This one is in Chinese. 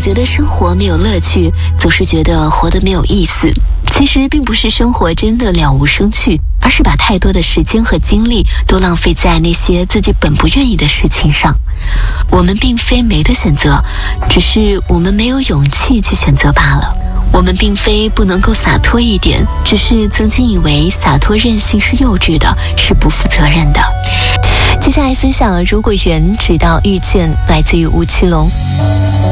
觉得生活没有乐趣，总是觉得活得没有意思。其实并不是生活真的了无生趣，而是把太多的时间和精力都浪费在那些自己本不愿意的事情上。我们并非没得选择，只是我们没有勇气去选择罢了。我们并非不能够洒脱一点，只是曾经以为洒脱任性是幼稚的，是不负责任的。接下来分享如果缘直到遇见，来自于吴奇隆。